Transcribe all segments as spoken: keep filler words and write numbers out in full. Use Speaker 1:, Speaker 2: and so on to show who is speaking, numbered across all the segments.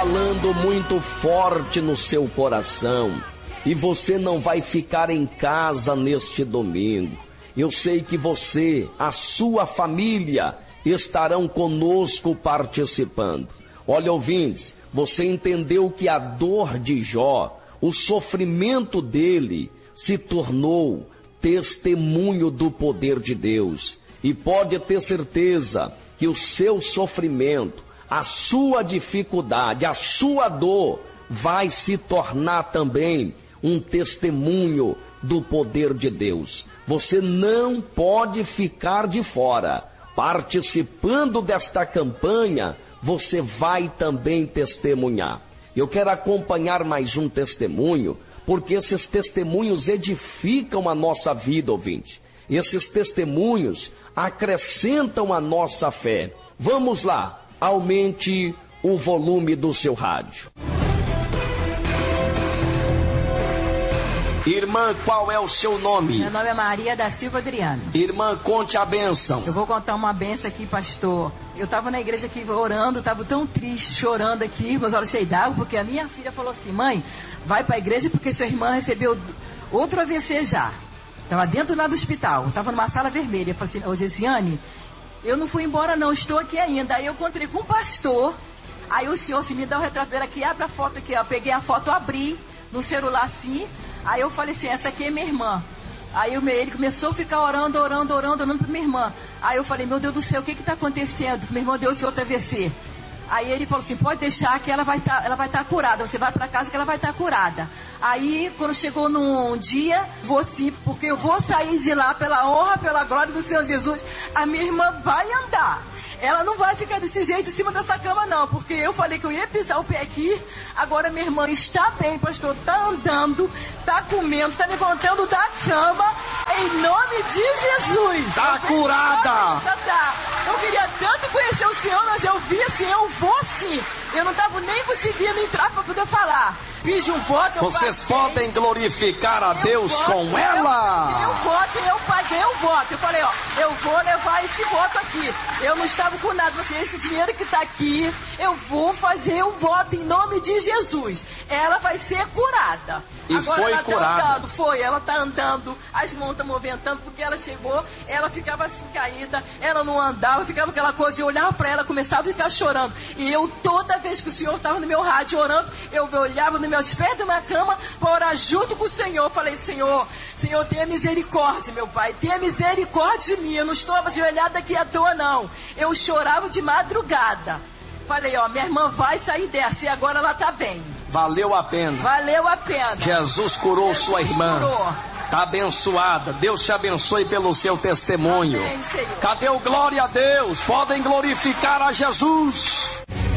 Speaker 1: falando muito forte no seu coração. E você não vai ficar em casa neste domingo. Eu sei que você, a sua família, estarão conosco participando. Olha, ouvintes, você entendeu que a dor de Jó, o sofrimento dele, se tornou testemunho do poder de Deus. E pode ter certeza que o seu sofrimento, a sua dificuldade, a sua dor, vai se tornar também um testemunho do poder de Deus. Você não pode ficar de fora. Participando desta campanha, você vai também testemunhar. Eu quero acompanhar mais um testemunho, porque esses testemunhos edificam a nossa vida, ouvinte. Esses testemunhos acrescentam a nossa fé. Vamos lá, aumente o volume do seu rádio. Irmã, qual é o seu nome?
Speaker 2: Meu nome é Maria da Silva Adriana.
Speaker 1: Irmã, conte a bênção.
Speaker 2: Eu vou contar uma bênção aqui, pastor. Eu estava na igreja aqui orando, estava tão triste, chorando aqui, meus olhos cheios d'água, porque a minha filha falou assim: mãe, vai para a igreja porque sua irmã recebeu outro A V C já. Estava dentro lá do hospital, estava numa sala vermelha. Eu falei assim: ô Gesiane, eu não fui embora não, estou aqui ainda. Aí eu encontrei com um pastor, aí o senhor, se me dá o retrato dela aqui, abre a foto aqui, ó. Eu peguei a foto, abri no celular assim. Aí eu falei assim: essa aqui é minha irmã. Aí eu, ele começou a ficar orando, orando, orando, orando para minha irmã. Aí eu falei: meu Deus do céu, o que está acontecendo? Minha irmã deu esse outro A V C. Aí ele falou assim: pode deixar que ela vai estar, ela vai estar curada. Você vai para casa que ela vai estar curada. Aí quando chegou num dia, vou sim, porque eu vou sair de lá pela honra, pela glória do Senhor Jesus. A minha irmã vai andar. Ela não vai ficar desse jeito em cima dessa cama não, porque eu falei que eu ia pisar o pé aqui. Agora minha irmã está bem, pastor, está andando, está comendo, está levantando da cama, em nome de Jesus.
Speaker 1: Está curada.
Speaker 2: Tá. Eu queria tanto conhecer o Senhor, mas eu vi assim, eu vou sim. Eu não estava nem conseguindo entrar para poder falar. Fiz um voto, eu
Speaker 1: Vocês
Speaker 2: paguei.
Speaker 1: podem glorificar a
Speaker 2: eu
Speaker 1: Deus
Speaker 2: voto,
Speaker 1: com
Speaker 2: eu,
Speaker 1: ela.
Speaker 2: Eu voto, eu paguei o voto. Eu falei, ó, eu vou levar esse voto aqui. Eu não estava com nada. Você, esse dinheiro que está aqui, eu vou fazer o voto em nome de Jesus. Ela vai ser curada.
Speaker 1: E
Speaker 2: Agora
Speaker 1: foi
Speaker 2: ela
Speaker 1: curada.
Speaker 2: Tá andando, foi, ela tá andando, as mãos estão movimentando, porque ela chegou, ela ficava assim caída, ela não andava, ficava aquela coisa, eu olhava para ela, começava a ficar chorando. E eu, toda vez que o Senhor estava no meu rádio orando, eu olhava nos meus pés da minha cama para orar junto com o Senhor. Eu falei: Senhor, Senhor, tenha misericórdia, meu Pai, tenha misericórdia de mim. Eu não estou ajoelhada aqui à toa, não. Eu chorava de madrugada. Falei, ó, minha irmã vai sair dessa e agora ela tá bem.
Speaker 1: Valeu a pena.
Speaker 2: Valeu a pena.
Speaker 1: Jesus curou Jesus sua irmã. Curou. Tá abençoada. Deus te abençoe pelo seu testemunho.
Speaker 2: Amém, Senhor.
Speaker 1: Cadê o glória a Deus? Podem glorificar a Jesus.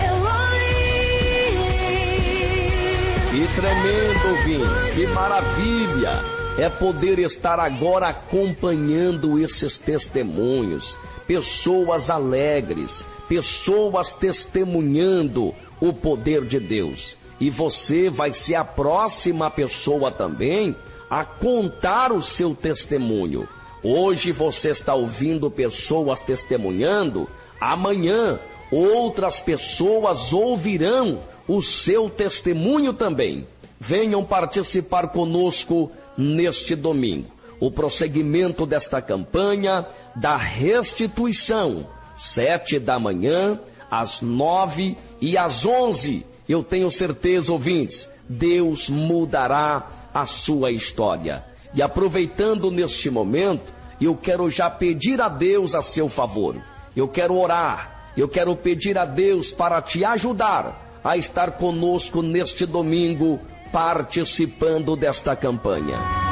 Speaker 1: Que tremendo, ouvintes. Que maravilha é poder estar agora acompanhando esses testemunhos. Pessoas alegres, pessoas testemunhando o poder de Deus. E você vai ser a próxima pessoa também a contar o seu testemunho. Hoje você está ouvindo pessoas testemunhando, amanhã outras pessoas ouvirão o seu testemunho também. Venham participar conosco neste domingo. O prosseguimento desta campanha da restituição, sete da manhã, às nove e às onze. Eu tenho certeza, ouvintes, Deus mudará a sua história. E aproveitando neste momento, eu quero já pedir a Deus a seu favor. Eu quero orar, eu quero pedir a Deus para te ajudar a estar conosco neste domingo, participando desta campanha.